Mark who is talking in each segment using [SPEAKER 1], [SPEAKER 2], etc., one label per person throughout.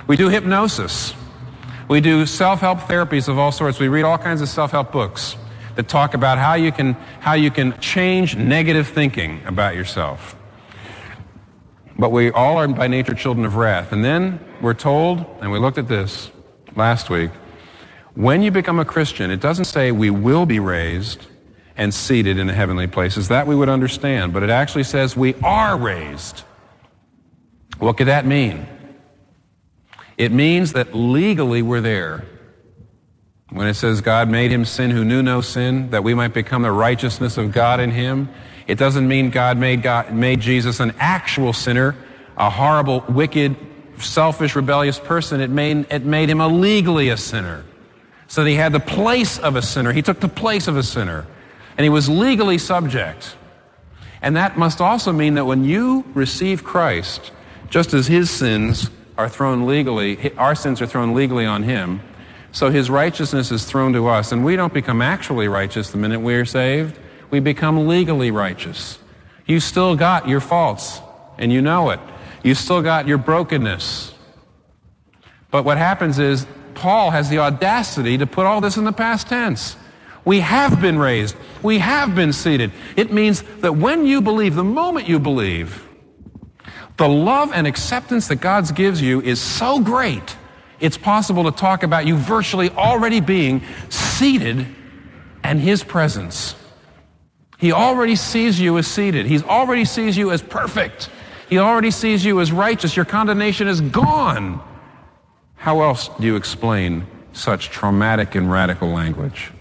[SPEAKER 1] We do hypnosis. We do self-help therapies of all sorts. We read all kinds of self-help books that talk about how you can change negative thinking about yourself. But we all are by nature children of wrath. And then we're told, and we looked at this last week, when you become a Christian, it doesn't say we will be raised and seated in the heavenly places. That we would understand. But it actually says we are raised. What could that mean? It means that legally we're there. When it says God made him sin who knew no sin, that we might become the righteousness of God in him, it doesn't mean God made Jesus an actual sinner, a horrible, wicked, selfish, rebellious person. It made him legally a sinner. So that he had the place of a sinner. He took the place of a sinner. And he was legally subject. And that must also mean that when you receive Christ, just as his sins are thrown legally, our sins are thrown legally on him, so his righteousness is thrown to us. And we don't become actually righteous the minute we are saved. We become legally righteous. You still got your faults, and you know it. You still got your brokenness. But what happens is, Paul has the audacity to put all this in the past tense. We have been raised. We have been seated. It means that when you believe, the moment you believe, the love and acceptance that God gives you is so great, it's possible to talk about you virtually already being seated in his presence. He already sees you as seated. He already sees you as perfect. He already sees you as righteous. Your condemnation is gone. How else do you explain such traumatic and radical language?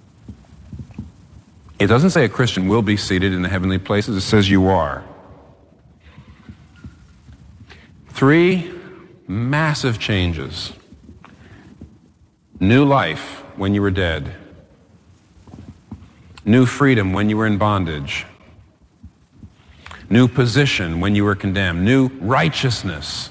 [SPEAKER 1] It doesn't say a Christian will be seated in the heavenly places. It says you are. 3 massive changes. New life when you were dead. New freedom when you were in bondage. New position when you were condemned. New righteousness.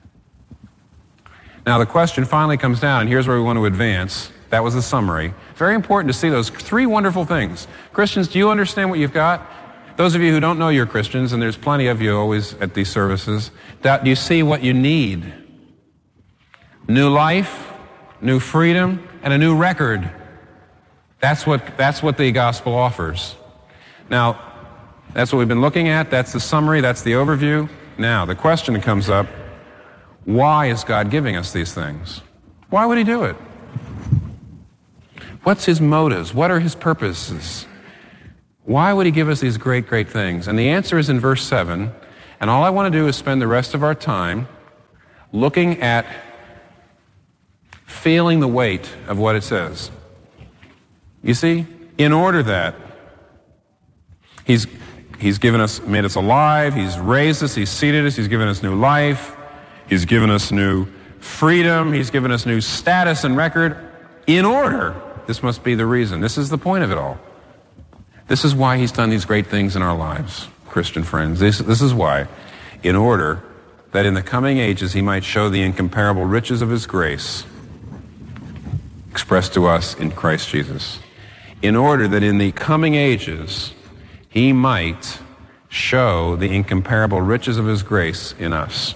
[SPEAKER 1] Now the question finally comes down, and here's where we want to advance. That was the summary. Very important to see those 3 wonderful things. Christians, do you understand what you've got? Those of you who don't know you're Christians, and there's plenty of you always at these services, do you see what you need? New life, new freedom, and a new record. That's what the gospel offers. Now, that's what we've been looking at. That's the summary. That's the overview. Now, the question comes up, why is God giving us these things? Why would he do it? What's his motives? What are his purposes? Why would he give us these great, great things? And the answer is in verse 7. And all I want to do is spend the rest of our time looking at feeling the weight of what it says. You see, in order that he's given us, made us alive, he's raised us, he's seated us, he's given us new life, he's given us new freedom, he's given us new status and record. In order, this must be the reason. This is the point of it all. This is why he's done these great things in our lives, Christian friends. This is why. In order that in the coming ages he might show the incomparable riches of his grace expressed to us in Christ Jesus. In order that in the coming ages he might show the incomparable riches of his grace in us.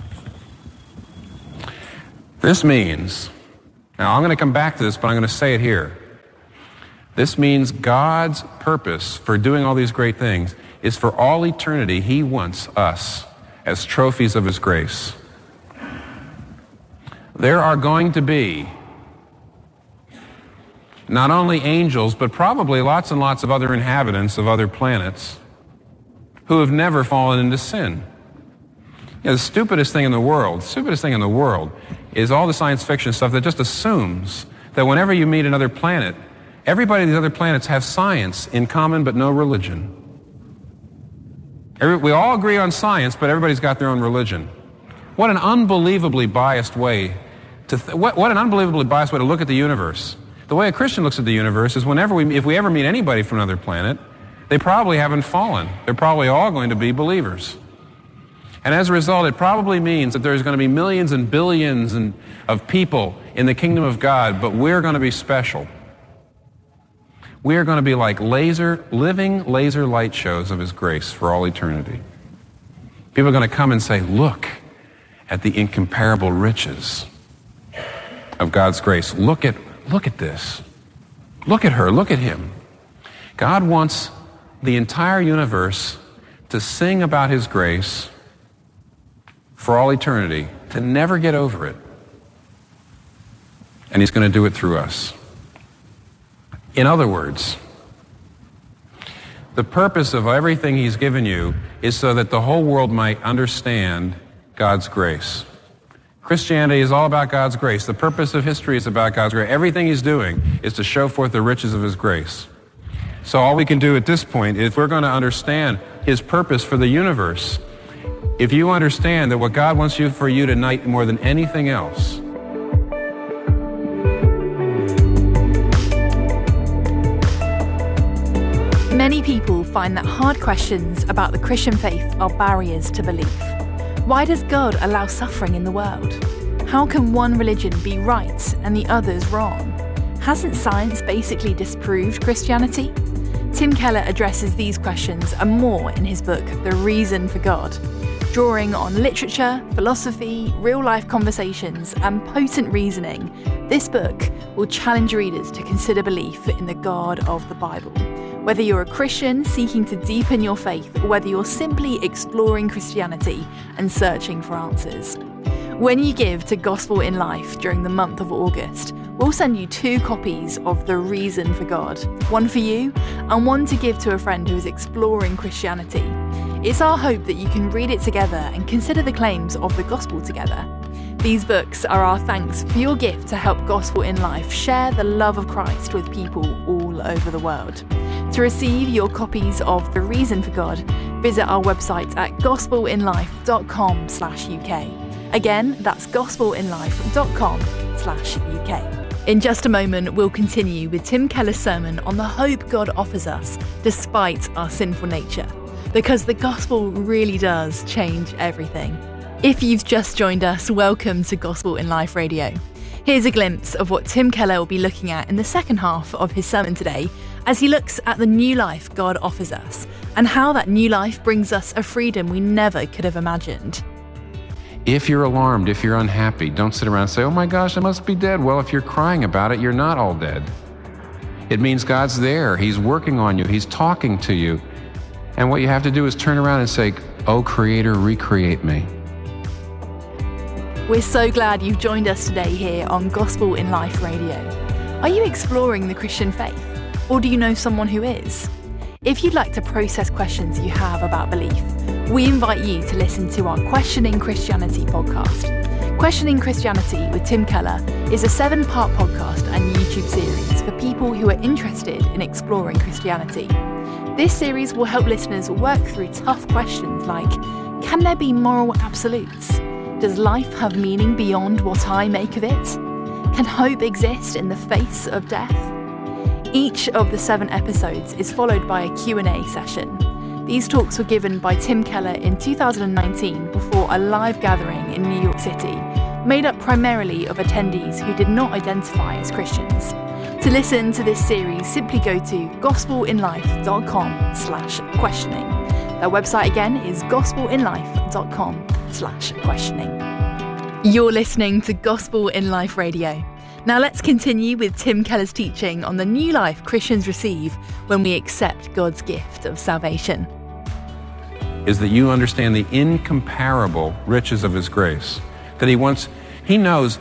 [SPEAKER 1] This means, now I'm going to come back to this, but I'm going to say it here. This means God's purpose for doing all these great things is for all eternity he wants us as trophies of his grace. There are going to be not only angels, but probably lots and lots of other inhabitants of other planets who have never fallen into sin. You know, the stupidest thing in the world is all the science fiction stuff that just assumes that whenever you meet another planet, everybody on these other planets have science in common but no religion. We all agree on science, but everybody's got their own religion. What an unbelievably biased way to what an unbelievably biased way to look at the universe. The way a Christian looks at the universe is if we ever meet anybody from another planet, they probably haven't fallen. They're probably all going to be believers. And as a result, it probably means that there's going to be millions and billions of people in the kingdom of God, but we're going to be special. We are going to be like living laser light shows of his grace for all eternity. People are going to come and say, look at the incomparable riches of God's grace. Look at this. Look at her, look at him. God wants the entire universe to sing about his grace for all eternity, to never get over it. And he's going to do it through us. In other words, the purpose of everything he's given you is so that the whole world might understand God's grace. Christianity is all about God's grace. The purpose of history is about God's grace. Everything he's doing is to show forth the riches of his grace. So all we can do at this point, if we're going to understand his purpose for the universe, if you understand that what God wants for you tonight more than anything else,
[SPEAKER 2] many people find that hard questions about the Christian faith are barriers to belief. Why does God allow suffering in the world? How can one religion be right and the others wrong? Hasn't science basically disproved Christianity? Tim Keller addresses these questions and more in his book, The Reason for God. Drawing on literature, philosophy, real-life conversations, and potent reasoning, this book will challenge readers to consider belief in the God of the Bible. Whether you're a Christian seeking to deepen your faith, or whether you're simply exploring Christianity and searching for answers. When you give to Gospel in Life during the month of August, we'll send you 2 copies of The Reason for God, one for you and one to give to a friend who is exploring Christianity. It's our hope that you can read it together and consider the claims of the Gospel together. These books are our thanks for your gift to help Gospel in Life share the love of Christ with people all over the world. To receive your copies of The Reason for God, visit our website at gospelinlife.com/UK. Again, that's gospelinlife.com/UK. In just a moment, we'll continue with Tim Keller's sermon on the hope God offers us despite our sinful nature, because the gospel really does change everything. If you've just joined us, welcome to Gospel in Life Radio. Here's a glimpse of what Tim Keller will be looking at in the second half of his sermon today, as he looks at the new life God offers us and how that new life brings us a freedom we never could have imagined.
[SPEAKER 1] if you're alarmed, if you're unhappy, don't sit around and say, oh my gosh, I must be dead. Well, if you're crying about it, you're not all dead. It means God's there. He's working on you. He's talking to you. And what you have to do is turn around and say, oh, Creator, recreate me.
[SPEAKER 2] We're so glad you've joined us today here on Gospel in Life Radio. Are you exploring the Christian faith? Or do you know someone who is? If you'd like to process questions you have about belief, we invite you to listen to our Questioning Christianity podcast. Questioning Christianity with Tim Keller is a 7-part podcast and YouTube series for people who are interested in exploring Christianity. This series will help listeners work through tough questions like, can there be moral absolutes? Does life have meaning beyond what I make of it? Can hope exist in the face of death? Each of the 7 episodes is followed by a Q&A session. These talks were given by Tim Keller in 2019 before a live gathering in New York City, made up primarily of attendees who did not identify as Christians. To listen to this series, simply go to gospelinlife.com/questioning. Their website again is gospelinlife.com/questioning. You're listening to Gospel in Life Radio. Now let's continue with Tim Keller's teaching on the new life Christians receive when we accept God's gift of salvation.
[SPEAKER 1] Is that you understand the incomparable riches of His grace. That He knows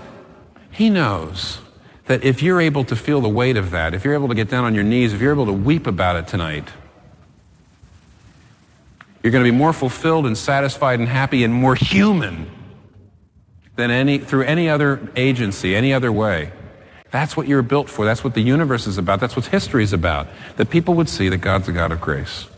[SPEAKER 1] that if you're able to feel the weight of that, if you're able to get down on your knees, if you're able to weep about it tonight, you're going to be more fulfilled and satisfied and happy and more human than through any other agency, any other way. That's what you're built for. That's what the universe is about. That's what history is about. That people would see that God's a God of grace.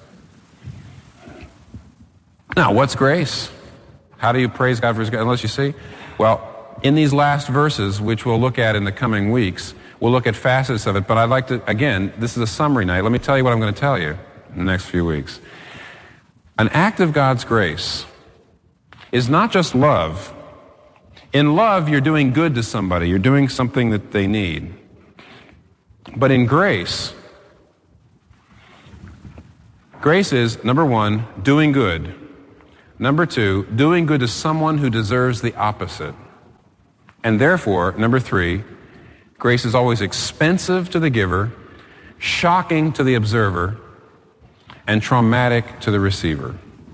[SPEAKER 1] Now, what's grace? How do you praise God for His grace? Unless you see? Well, in these last verses, which we'll look at in the coming weeks, we'll look at facets of it. But I'd like to, again, this is a summary night. Let me tell you what I'm going to tell you in the next few weeks. An act of God's grace is not just love. In love, you're doing good to somebody. You're doing something that they need. But in grace is, number one, doing good. Number 2, doing good to someone who deserves the opposite. And therefore, number 3, grace is always expensive to the giver, shocking to the observer, and traumatic to the receiver.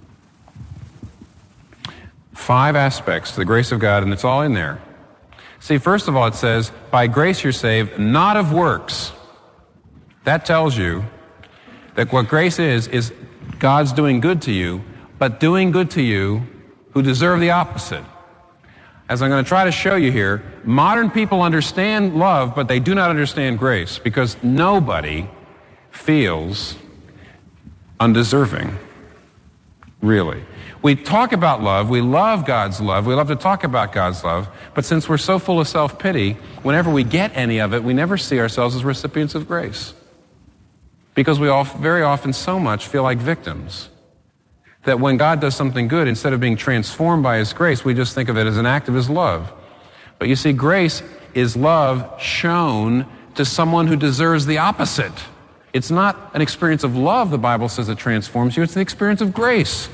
[SPEAKER 1] 5 aspects to the grace of God, and it's all in there. See, first of all, it says, by grace you're saved, not of works. That tells you that what grace is God's doing good to you, but doing good to you who deserve the opposite. As I'm going to try to show you here, modern people understand love, but they do not understand grace, because nobody feels undeserving, really. We talk about love, we love God's love, we love to talk about God's love, but since we're so full of self-pity, whenever we get any of it, we never see ourselves as recipients of grace. Because we all very often so much feel like victims that when God does something good, instead of being transformed by His grace, we just think of it as an act of His love. But you see, grace is love shown to someone who deserves the opposite. It's not an experience of love, the Bible says, that transforms you. It's the experience of grace.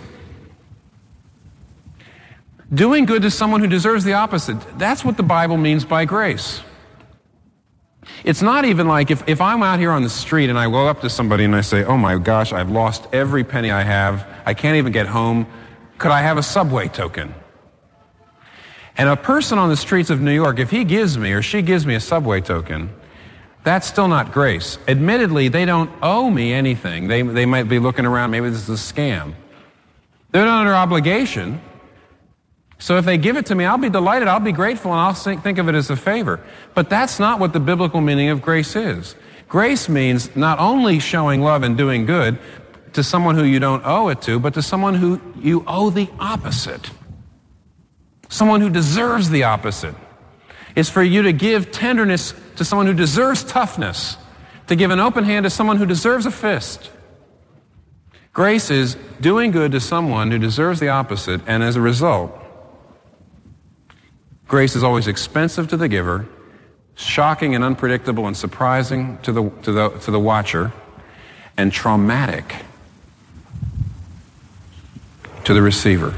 [SPEAKER 1] Doing good to someone who deserves the opposite, that's what the Bible means by grace. It's not even like if I'm out here on the street and I go up to somebody and I say, oh my gosh, I've lost every penny I have. I can't even get home. Could I have a subway token? And a person on the streets of New York, if he gives me or she gives me a subway token, that's still not grace. Admittedly, they don't owe me anything. They might be looking around, maybe this is a scam. They're not under obligation. So if they give it to me, I'll be delighted, I'll be grateful, and I'll think of it as a favor. But that's not what the biblical meaning of grace is. Grace means not only showing love and doing good to someone who you don't owe it to, but to someone who you owe the opposite. Someone who deserves the opposite. It's for you to give tenderness to someone who deserves toughness, to give an open hand to someone who deserves a fist. Grace is doing good to someone who deserves the opposite, and as a result, grace is always expensive to the giver, shocking and unpredictable and surprising to the watcher, and traumatic to the receiver.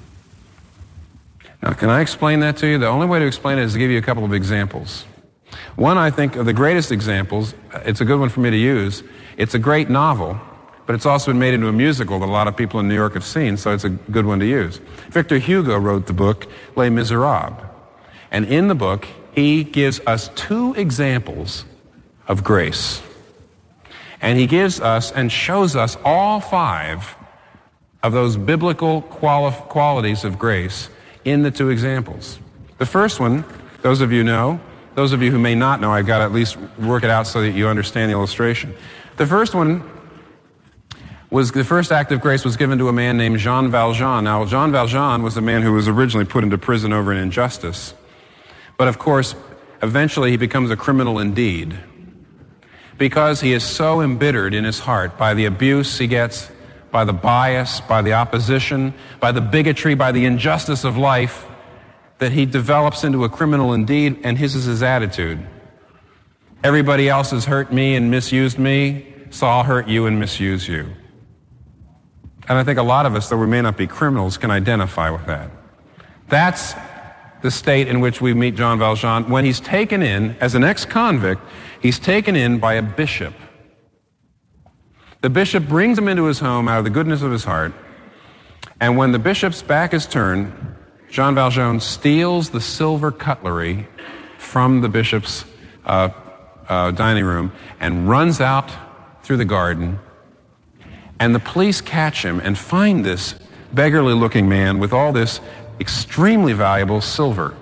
[SPEAKER 1] Now, can I explain that to you? The only way to explain it is to give you a couple of examples. One, I think, of the greatest examples, it's a good one for me to use. It's a great novel, but it's also been made into a musical that a lot of people in New York have seen, so it's a good one to use. Victor Hugo wrote the book Les Miserables. And in the book, he gives us 2 examples of grace. And he gives us and shows us all 5 of those biblical qualities of grace in the 2 examples. The first one, those of you know. Those of you who may not know, I've got to at least work it out so that you understand the illustration. The first one was the first act of grace was given to a man named Jean Valjean. Now, Jean Valjean was a man who was originally put into prison over an injustice. But of course, eventually he becomes a criminal indeed, because he is so embittered in his heart by the abuse he gets, by the bias, by the opposition, by the bigotry, by the injustice of life, that he develops into a criminal indeed, and his is his attitude. Everybody else has hurt me and misused me, so I'll hurt you and misuse you. And I think a lot of us, though we may not be criminals, can identify with that. That's the state in which we meet Jean Valjean when he's taken in, as an ex-convict, he's taken in by a bishop. The bishop brings him into his home out of the goodness of his heart, and when the bishop's back is turned, Jean Valjean steals the silver cutlery from the bishop's dining room and runs out through the garden, and the police catch him and find this beggarly-looking man with all this extremely valuable silver.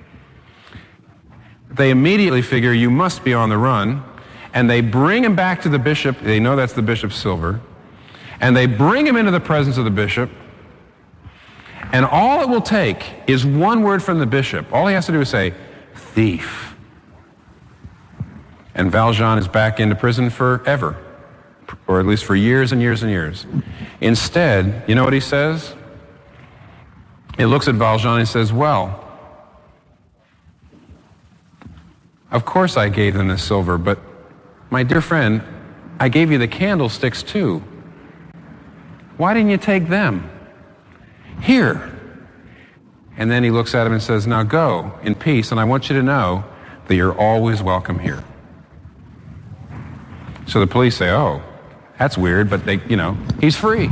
[SPEAKER 1] They immediately figure, you must be on the run, and they bring him back to the bishop. They know that's the bishop's silver, and they bring him into the presence of the bishop, and all it will take is one word from the bishop. All he has to do is say, thief. And Valjean is back into prison forever, or at least for years and years and years. Instead, you know what he says? He looks at Valjean and says, well, of course I gave them the silver, but my dear friend, I gave you the candlesticks too. Why didn't you take them? here. And then he looks at him and says, now go in peace, and I want you to know that you're always welcome here. So the police say, oh, that's weird, but he's free.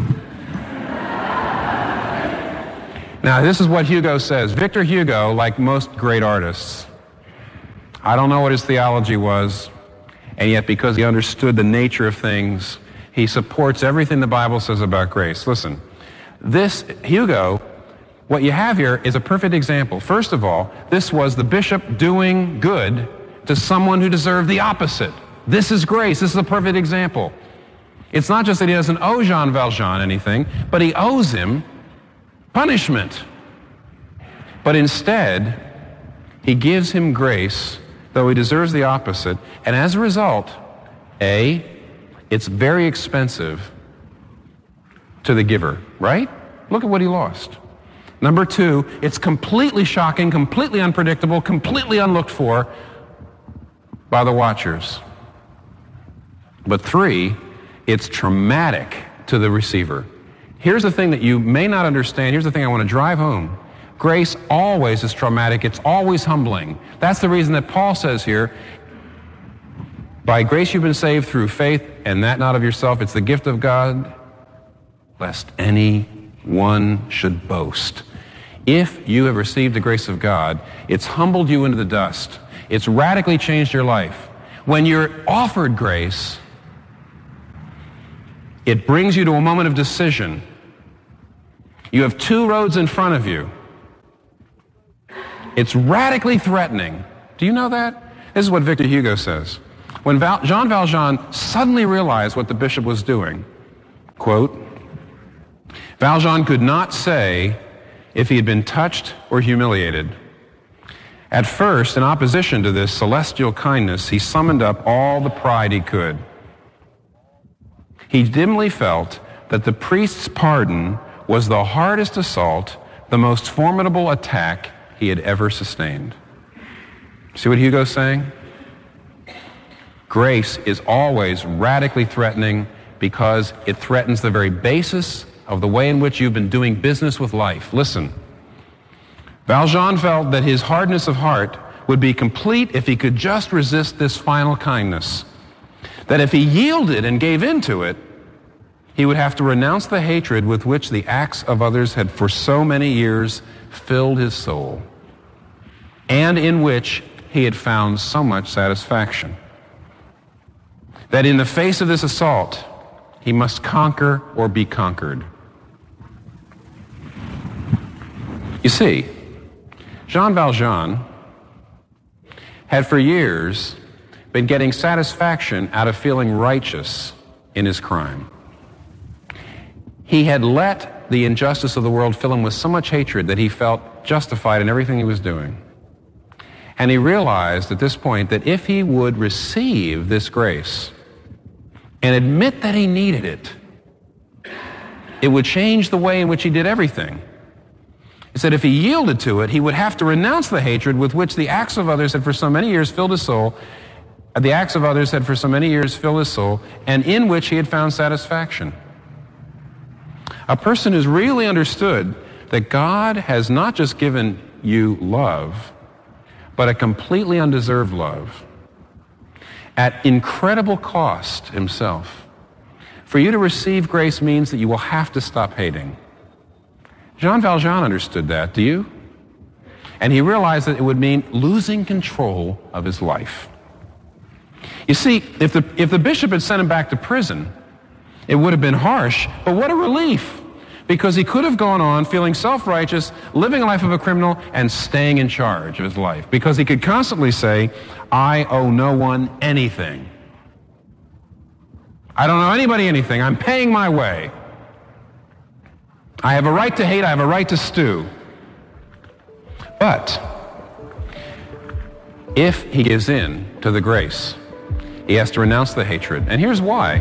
[SPEAKER 1] Now, this is what Hugo says. Victor Hugo, like most great artists, I don't know what his theology was, and yet because he understood the nature of things, he supports everything the Bible says about grace. Listen, Hugo, what you have here is a perfect example. First of all, this was the bishop doing good to someone who deserved the opposite. This is grace. This is a perfect example. It's not just that he doesn't owe Jean Valjean anything, but he owes him punishment. But instead, he gives him grace, though he deserves the opposite. And as a result, it's very expensive to the giver, right? Look at what he lost. Number two, it's completely shocking, completely unpredictable, completely unlooked for by the watchers. But three, it's traumatic to the receiver. Here's the thing that you may not understand. Here's the thing I want to drive home. Grace always is traumatic. It's always humbling. That's the reason that Paul says here, by grace you've been saved through faith, and that not of yourself. It's the gift of God, lest any one should boast. If you have received the grace of God, it's humbled you into the dust. It's radically changed your life. When you're offered grace, it brings you to a moment of decision. You have two roads in front of you. It's radically threatening. Do you know that? This is what Victor Hugo says. When Jean Valjean suddenly realized what the bishop was doing, quote, Valjean could not say if he had been touched or humiliated. At first, in opposition to this celestial kindness, he summoned up all the pride he could. He dimly felt that the priest's pardon was the hardest assault, the most formidable attack he had ever sustained. See what Hugo's saying? Grace is always radically threatening because it threatens the very basis of the way in which you've been doing business with life. Listen, Valjean felt that his hardness of heart would be complete if he could just resist this final kindness. That if he yielded and gave in to it, he would have to renounce the hatred with which the acts of others had for so many years filled his soul, and in which he had found so much satisfaction. That in the face of this assault, he must conquer or be conquered. You see, Jean Valjean had for years been getting satisfaction out of feeling righteous in his crime. He had let the injustice of the world fill him with so much hatred that he felt justified in everything he was doing. And he realized at this point that if he would receive this grace and admit that he needed it, it would change the way in which he did everything. He said if he yielded to it, he would have to renounce the hatred with which the acts of others had for so many years filled his soul, and in which he had found satisfaction. A person who's really understood that God has not just given you love, but a completely undeserved love, at incredible cost himself. For you to receive grace means that you will have to stop hating. Jean Valjean understood that, do you? And he realized that it would mean losing control of his life. You see, if the bishop had sent him back to prison, it would have been harsh, but what a relief, because he could have gone on feeling self-righteous, living a life of a criminal, and staying in charge of his life, because he could constantly say, I owe no one anything. I don't owe anybody anything. I'm paying my way. I have a right to hate. I have a right to stew. But if he gives in to the grace, he has to renounce the hatred. And here's why.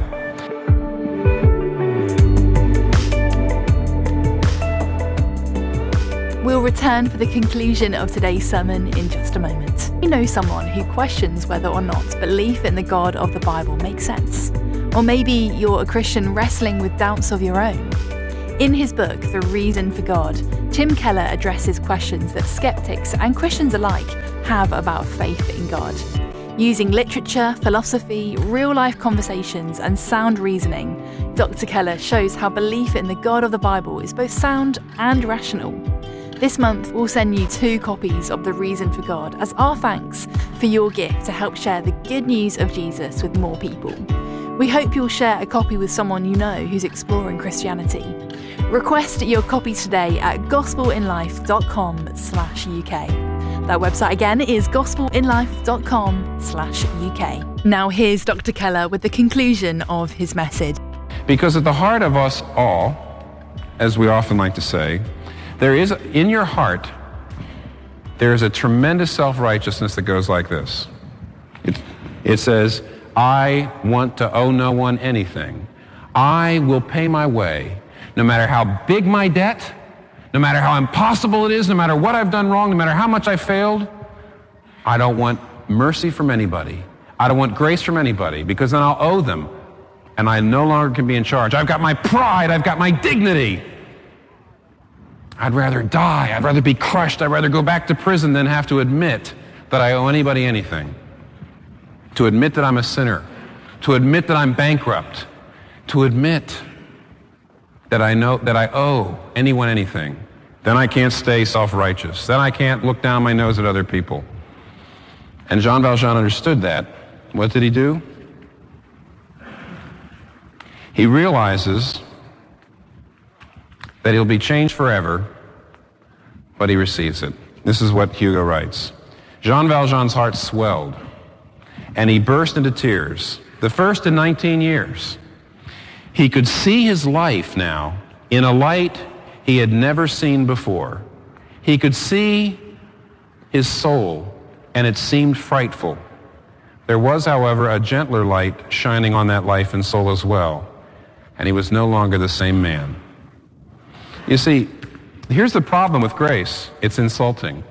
[SPEAKER 2] We'll return for the conclusion of today's sermon in just a moment. You know someone who questions whether or not belief in the God of the Bible makes sense. Or maybe you're a Christian wrestling with doubts of your own. In his book, The Reason for God, Tim Keller addresses questions that skeptics and Christians alike have about faith in God. Using literature, philosophy, real-life conversations, and sound reasoning, Dr. Keller shows how belief in the God of the Bible is both sound and rational. This month, we'll send you 2 copies of The Reason for God as our thanks for your gift to help share the good news of Jesus with more people. We hope you'll share a copy with someone you know who's exploring Christianity. Request your copies today at gospelinlife.com/UK. That website again is gospelinlife.com/UK. Now here's Dr. Keller with the conclusion of his message.
[SPEAKER 1] Because at the heart of us all, as we often like to say, there is, in your heart, there is a tremendous self-righteousness that goes like this. It says, I want to owe no one anything. I will pay my way, no matter how big my debt, no matter how impossible it is, no matter what I've done wrong, no matter how much I failed. I don't want mercy from anybody. I don't want grace from anybody, because then I'll owe them, and I no longer can be in charge. I've got my pride. I've got my dignity. I'd rather die. I'd rather be crushed. I'd rather go back to prison than have to admit that I owe anybody anything. To admit that I'm a sinner. To admit that I'm bankrupt. To admit that I know that I owe anyone anything. Then I can't stay self-righteous. Then I can't look down my nose at other people. And Jean Valjean understood that. What did he do? He realizes that he'll be changed forever, but he receives it. This is what Hugo writes. Jean Valjean's heart swelled, and he burst into tears, the first in 19 years. He could see his life now in a light he had never seen before. He could see his soul, and it seemed frightful. There was, however, a gentler light shining on that life and soul as well, and he was no longer the same man. You see, here's the problem with grace. It's insulting.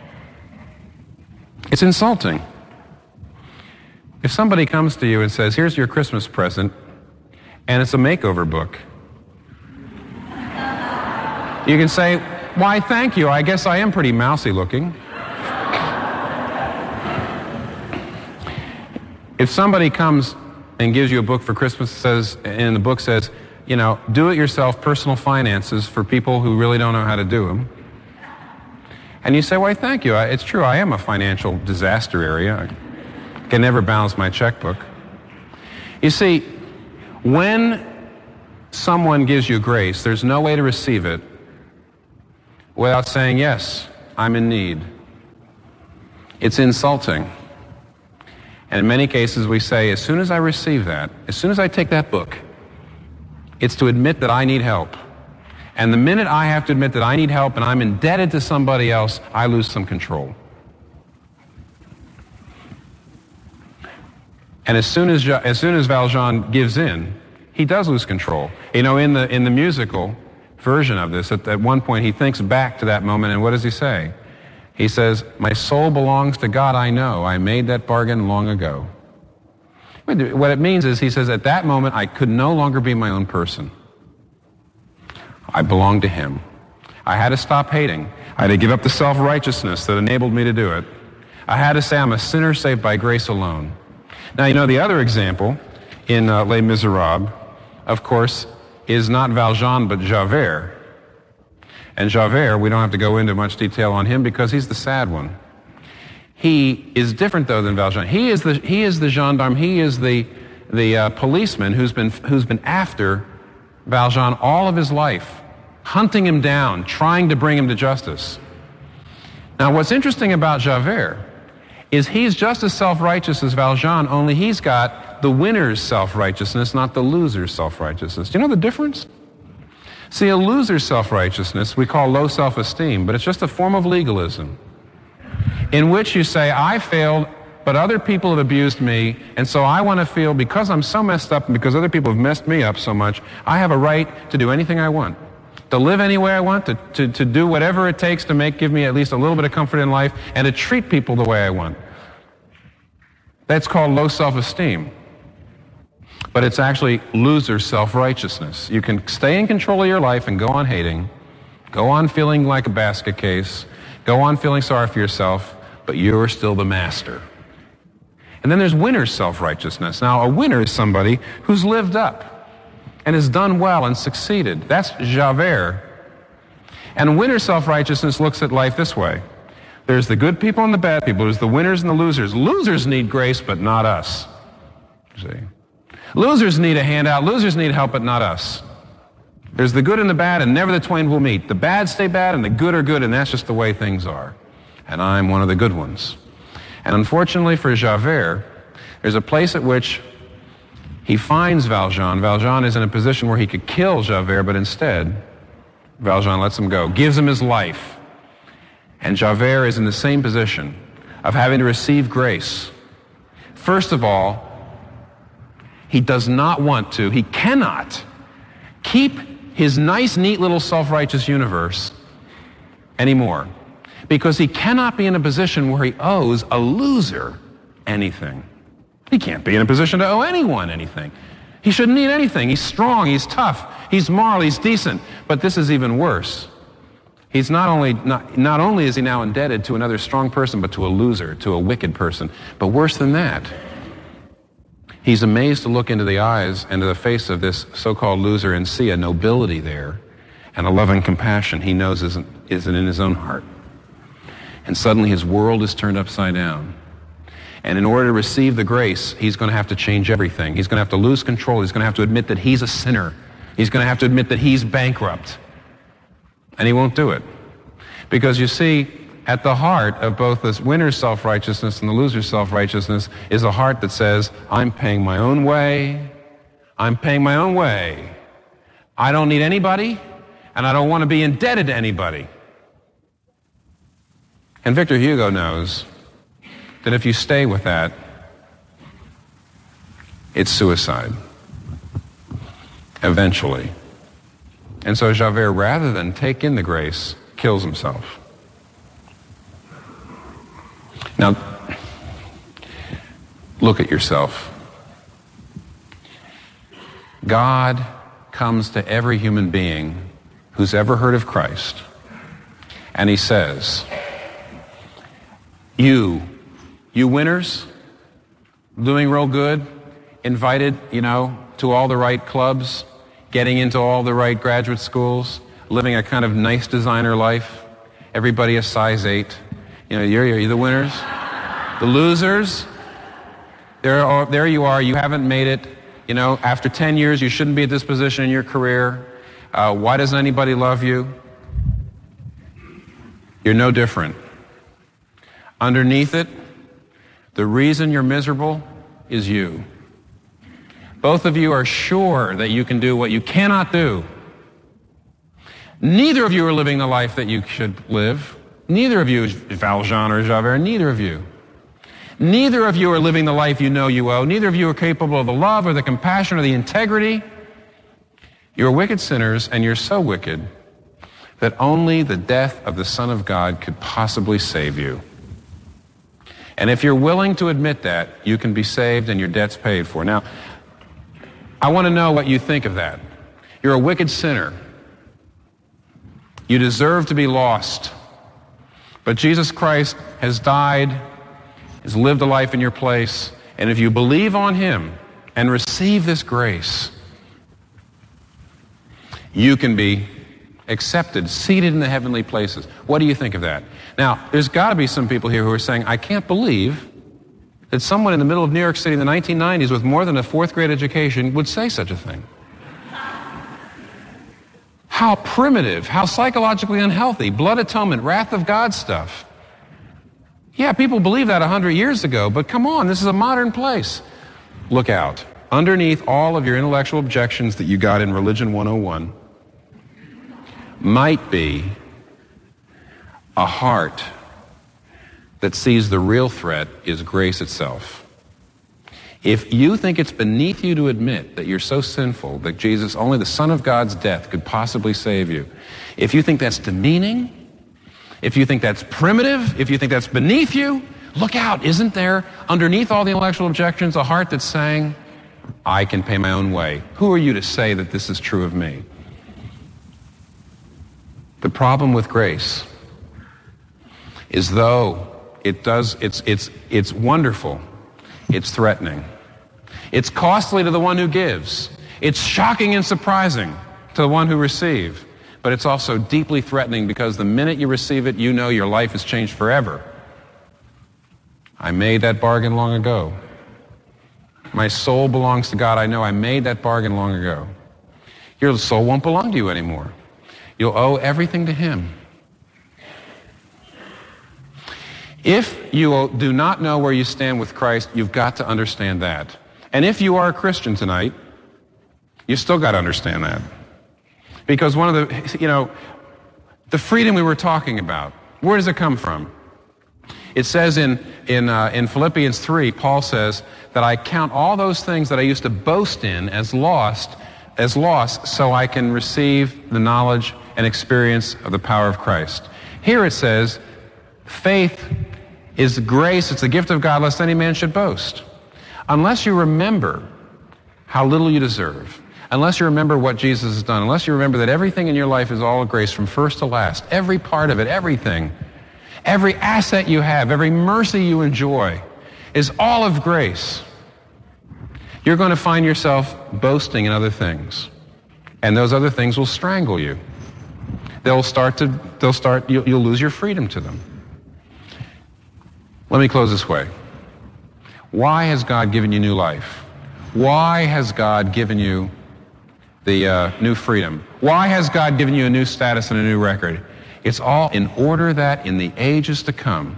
[SPEAKER 1] It's insulting. If somebody comes to you and says, here's your Christmas present, and it's a makeover book, you can say, why, thank you. I guess I am pretty mousy looking. If somebody comes and gives you a book for Christmas, and the book says, you know, do-it-yourself personal finances for people who really don't know how to do them, and you say, why, thank you. It's true, I am a financial disaster area. I can never balance my checkbook. You see, when someone gives you grace, there's no way to receive it without saying, yes, I'm in need. It's insulting. And in many cases we say, as soon as I receive that, as soon as I take that book, it's to admit that I need help. And the minute I have to admit that I need help and I'm indebted to somebody else, I lose some control. And as soon as Valjean gives in, he does lose control. You know, in the musical version of this, at one point he thinks back to that moment, and what does he say? He says, my soul belongs to God, I know. I made that bargain long ago. What it means is, he says, at that moment I could no longer be my own person. I belonged to him. I had to stop hating. I had to give up the self-righteousness that enabled me to do it. I had to say I'm a sinner saved by grace alone. Now, you know, the other example in Les Miserables, of course, is not Valjean, but Javert. And Javert, we don't have to go into much detail on him because he's the sad one. He is different, though, than Valjean. He is the gendarme. He is the policeman who's been after Valjean all of his life, hunting him down, trying to bring him to justice. Now, what's interesting about Javert is he's just as self-righteous as Valjean, only he's got the winner's self-righteousness, not the loser's self-righteousness. Do you know the difference? See, a loser's self-righteousness we call low self-esteem, but it's just a form of legalism in which you say, I failed, but other people have abused me, and so I want to feel, because I'm so messed up and because other people have messed me up so much, I have a right to do anything I want, to live any way I want, to do whatever it takes to give me at least a little bit of comfort in life, and to treat people the way I want. That's called low self-esteem. But it's actually loser self-righteousness. You can stay in control of your life and go on hating, go on feeling like a basket case, go on feeling sorry for yourself, but you're still the master. And then there's winner self-righteousness. Now, a winner is somebody who's lived up and has done well and succeeded. That's Javert. And winner self-righteousness looks at life this way. There's the good people and the bad people. There's the winners and the losers. Losers need grace, but not us. See? Losers need a handout. Losers need help, but not us. There's the good and the bad, and never the twain will meet. The bad stay bad, and the good are good, and that's just the way things are. And I'm one of the good ones. And unfortunately for Javert, there's a place at which he finds Valjean. Valjean is in a position where he could kill Javert, but instead, Valjean lets him go, gives him his life. And Javert is in the same position of having to receive grace. First of all, he does not want to, he cannot keep his nice, neat little self-righteous universe anymore, because he cannot be in a position where he owes a loser anything. He can't be in a position to owe anyone anything. He shouldn't need anything. He's strong, he's tough, he's moral, he's decent. But this is even worse. He's not only is he now indebted to another strong person, but to a loser, to a wicked person. But worse than that, he's amazed to look into the eyes and to the face of this so-called loser and see a nobility there and a love and compassion he knows isn't in his own heart. And suddenly his world is turned upside down. And in order to receive the grace, he's going to have to change everything. He's going to have to lose control. He's going to have to admit that he's a sinner. He's going to have to admit that he's bankrupt. And he won't do it. Because you see, at the heart of both this winner's self-righteousness and the loser's self-righteousness is a heart that says, I'm paying my own way. I'm paying my own way. I don't need anybody, and I don't want to be indebted to anybody. And Victor Hugo knows that if you stay with that, it's suicide. Eventually. And so Javert, rather than take in the grace, kills himself. Now, look at yourself. God comes to every human being who's ever heard of Christ, and he says, you winners, doing real good, invited, to all the right clubs, getting into all the right graduate schools, living a kind of nice designer life, everybody a size 8. You're the winners. The losers, there you are, you haven't made it. After 10 years, you shouldn't be at this position in your career. Why doesn't anybody love you? You're no different. Underneath it, the reason you're miserable is you. Both of you are sure that you can do what you cannot do. Neither of you are living the life that you should live. Neither of you is Valjean or Javert, neither of you. Neither of you are living the life you know you owe. Neither of you are capable of the love or the compassion or the integrity. You're wicked sinners, and you're so wicked that only the death of the Son of God could possibly save you. And if you're willing to admit that, you can be saved and your debt's paid for. Now, I want to know what you think of that. You're a wicked sinner. You deserve to be lost. But Jesus Christ has died, has lived a life in your place, and if you believe on him and receive this grace, you can be accepted, seated in the heavenly places. What do you think of that? Now, there's got to be some people here who are saying, I can't believe that someone in the middle of New York City in the 1990s with more than a 4th grade education would say such a thing. How primitive, how psychologically unhealthy, blood atonement, wrath of God stuff. Yeah, people believed that 100 years ago, but come on, this is a modern place. Look out. Underneath all of your intellectual objections that you got in Religion 101 might be a heart that sees the real threat is grace itself. If you think it's beneath you to admit that you're so sinful that Jesus, only the Son of God's death could possibly save you, if you think that's demeaning, if you think that's primitive, if you think that's beneath you, look out. Isn't there, underneath all the intellectual objections, a heart that's saying, I can pay my own way. Who are you to say that this is true of me? The problem with grace is though it's wonderful, it's threatening. It's costly to the one who gives. It's shocking and surprising to the one who receives. But it's also deeply threatening because the minute you receive it, you know your life has changed forever. I made that bargain long ago. My soul belongs to God. I know I made that bargain long ago. Your soul won't belong to you anymore. You'll owe everything to Him. If you do not know where you stand with Christ, you've got to understand that. And if you are a Christian tonight, you still got to understand that. Because one of the freedom we were talking about, where does it come from? It says in Philippians 3, Paul says that I count all those things that I used to boast in as loss so I can receive the knowledge and experience of the power of Christ. Here it says, faith is grace, it's a gift of God, lest any man should boast. Unless you remember how little you deserve, unless you remember what Jesus has done, unless you remember that everything in your life is all grace from first to last, every part of it, everything, every asset you have, every mercy you enjoy is all of grace, you're going to find yourself boasting in other things. And those other things will strangle you. You'll lose your freedom to them. Let me close this way. Why has God given you new life? Why has God given you the new freedom? Why has God given you a new status and a new record? It's all in order that in the ages to come,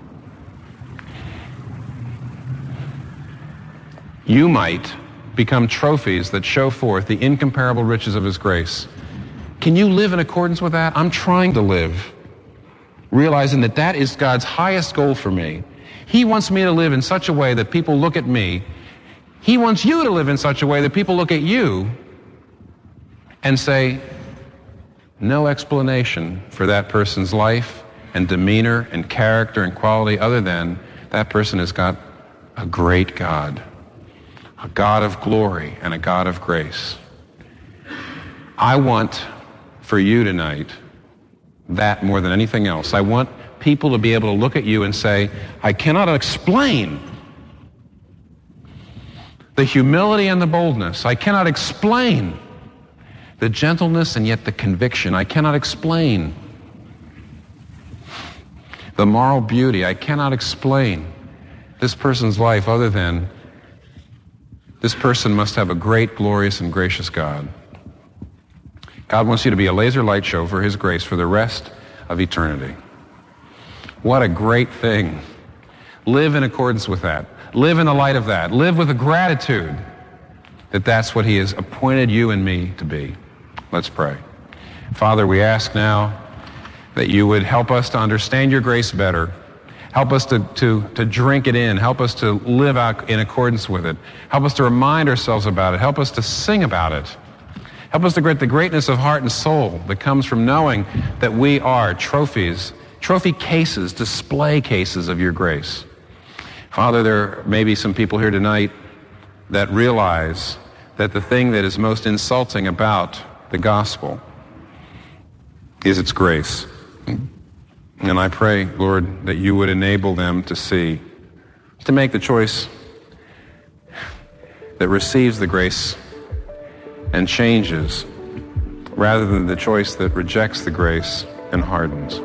[SPEAKER 1] you might become trophies that show forth the incomparable riches of His grace. Can you live in accordance with that? I'm trying to live, realizing that that is God's highest goal for me. He wants me to live in such a way that people look at me. He wants you to live in such a way that people look at you and say, no explanation for that person's life and demeanor and character and quality other than that person has got a great God, a God of glory and a God of grace. I want for you tonight that more than anything else. I want people to be able to look at you and say, I cannot explain the humility and the boldness. I cannot explain the gentleness and yet the conviction. I cannot explain the moral beauty. I cannot explain this person's life other than this person must have a great, glorious, and gracious God. God wants you to be a laser light show for His grace for the rest of eternity. What a great thing. Live in accordance with that. Live in the light of that. Live with a gratitude that that's what He has appointed you and me to be. Let's pray. Father, we ask now that you would help us to understand your grace better. Help us to drink it in. Help us to live out in accordance with it. Help us to remind ourselves about it. Help us to sing about it. Help us to get the greatness of heart and soul that comes from knowing that we are trophies, trophy cases, display cases of your grace. Father, there may be some people here tonight that realize that the thing that is most insulting about the gospel is its grace. And I pray, Lord, that you would enable them to see, to make the choice that receives the grace and changes, rather than the choice that rejects the grace and hardens.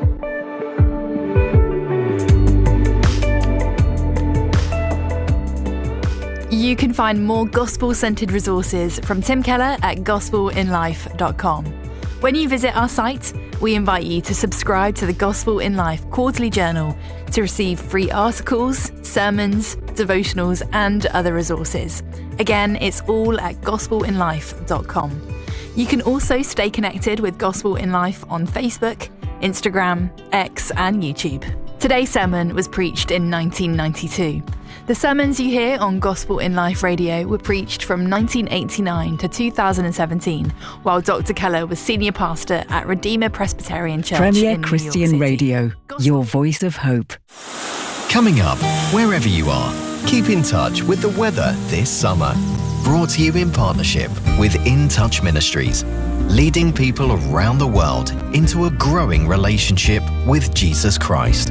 [SPEAKER 2] You can find more gospel-centered resources from Tim Keller at gospelinlife.com. When you visit our site, we invite you to subscribe to the Gospel in Life Quarterly Journal to receive free articles, sermons, devotionals, and other resources. Again, it's all at gospelinlife.com. You can also stay connected with Gospel in Life on Facebook, Instagram, X, and YouTube. Today's sermon was preached in 1992. The sermons you hear on Gospel in Life Radio were preached from 1989 to 2017, while Dr. Keller was senior pastor at Redeemer Presbyterian Church
[SPEAKER 3] Premier
[SPEAKER 2] in
[SPEAKER 3] Christian
[SPEAKER 2] New York City.
[SPEAKER 3] Radio, your voice of hope.
[SPEAKER 4] Coming up, wherever you are,
[SPEAKER 3] Keep in touch with the weather this summer. Brought to you in partnership with In Touch Ministries, leading people around the world into a growing relationship with Jesus Christ.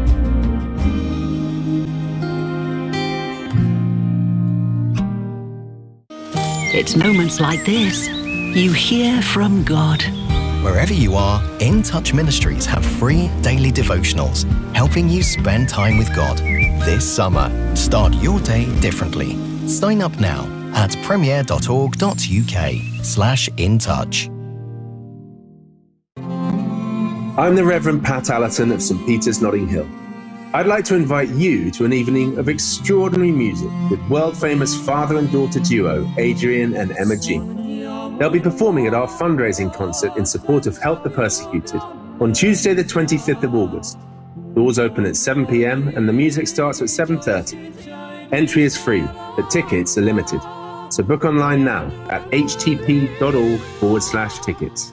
[SPEAKER 4] It's moments like this you hear from God.
[SPEAKER 3] Wherever you are, In Touch Ministries have free daily devotionals helping you spend time with God. This summer, start your day differently. Sign up now at premier.org.uk/intouch.
[SPEAKER 5] I'm the Reverend Pat Allerton of St Peter's, Notting Hill. I'd like to invite you to an evening of extraordinary music with world-famous father and daughter duo Adrian and Emma Jean. They'll be performing at our fundraising concert in support of Help the Persecuted on Tuesday the 25th of August. Doors open at 7 p.m. and the music starts at 7:30. Entry is free, but tickets are limited. So book online now at htp.org/tickets.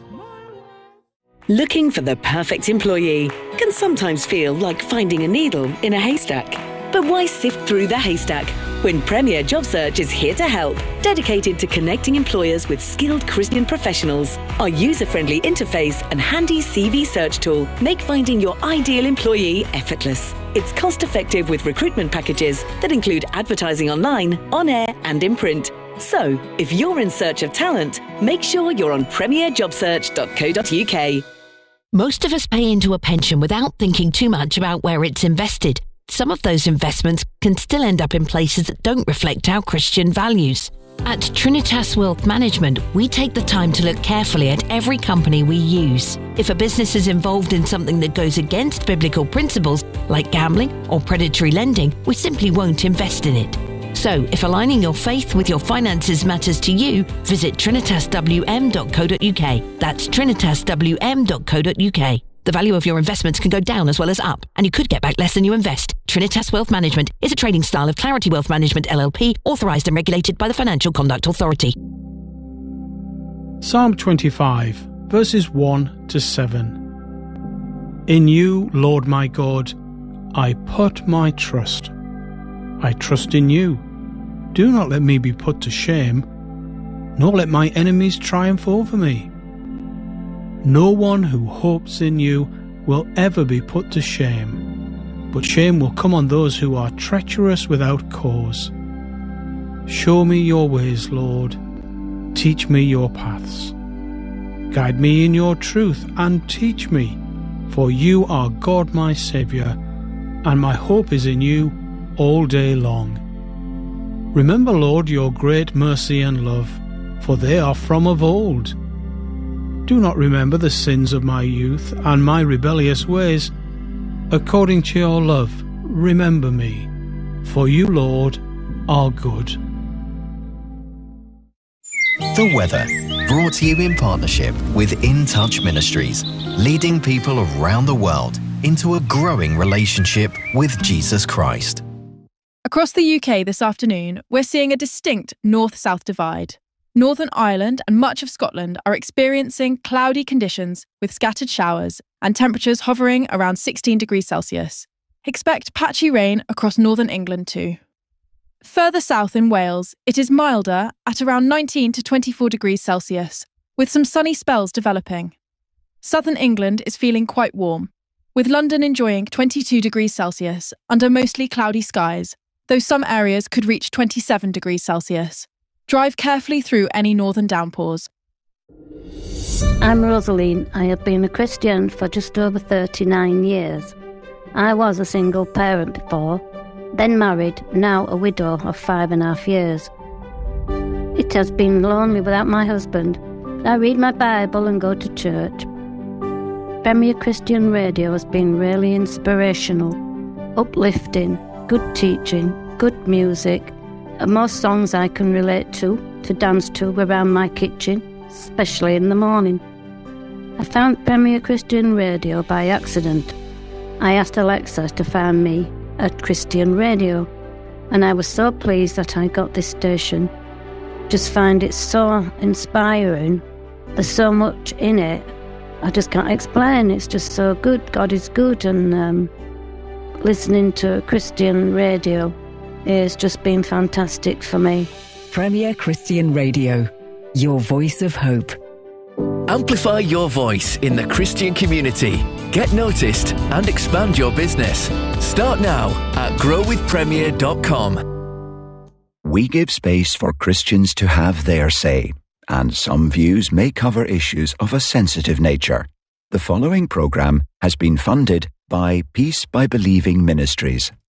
[SPEAKER 4] Looking for the perfect employee can sometimes feel like finding a needle in a haystack. But why sift through the haystack when Premier Job Search is here to help, dedicated to connecting employers with skilled Christian professionals? Our user-friendly interface and handy CV search tool make finding your ideal employee effortless. It's cost-effective with recruitment packages that include advertising online, on air and in print. So, if you're in search of talent, make sure you're on premierjobsearch.co.uk.
[SPEAKER 6] Most of us pay into a pension without thinking too much about where it's invested. Some of those investments can still end up in places that don't reflect our Christian values. At Trinitas Wealth Management, we take the time to look carefully at every company we use. If a business is involved in something that goes against biblical principles, like gambling or predatory lending, we simply won't invest in it. So, if aligning your faith with your finances matters to you, visit trinitaswm.co.uk. That's trinitaswm.co.uk. The value of your investments can go down as well as up, and you could get back less than you invest. Trinitas Wealth Management is a trading style of Clarity Wealth Management LLP, authorised and regulated by the Financial Conduct Authority.
[SPEAKER 7] Psalm 25, verses 1 to 7. In you, Lord my God, I put my trust. I trust in you. Do not let me be put to shame, nor let my enemies triumph over me. No one who hopes in you will ever be put to shame, but shame will come on those who are treacherous without cause. Show me your ways, Lord. Teach me your paths. Guide me in your truth and teach me, for you are God my Saviour, and my hope is in you all day long. Remember, Lord, your great mercy and love, for they are from of old. Do not remember the sins of my youth and my rebellious ways. According to your love, remember me, for you, Lord, are good.
[SPEAKER 3] The weather, brought to you in partnership with In Touch Ministries, leading people around the world into a growing relationship with Jesus Christ.
[SPEAKER 2] Across the UK this afternoon, we're seeing a distinct north-south divide. Northern Ireland and much of Scotland are experiencing cloudy conditions with scattered showers and temperatures hovering around 16 degrees Celsius. Expect patchy rain across northern England too. Further south in Wales, it is milder at around 19 to 24 degrees Celsius, with some sunny spells developing. Southern England is feeling quite warm, with London enjoying 22 degrees Celsius under mostly cloudy skies, though some areas could reach 27 degrees Celsius. Drive carefully through any northern downpours.
[SPEAKER 8] I'm Rosaline. I have been a Christian for just over 39 years. I was a single parent before, then married, now a widow of 5.5 years. It has been lonely without my husband. I read my Bible and go to church. Premier Christian Radio has been really inspirational, uplifting, good teaching, good music, and most songs I can relate to dance to around my kitchen, especially in the morning. I found Premier Christian Radio by accident. I asked Alexa to find me at Christian Radio, and I was so pleased that I got this station. Just find it so inspiring. There's so much in it. I just can't explain. It's just so good. God is good, and listening to Christian Radio It's just been fantastic for me.
[SPEAKER 9] Premier Christian Radio, your voice of hope.
[SPEAKER 10] Amplify your voice in the Christian community. Get noticed and expand your business. Start now at growwithpremier.com.
[SPEAKER 11] We give space for Christians to have their say, and some views may cover issues of a sensitive nature. The following programme has been funded by Peace by Believing Ministries.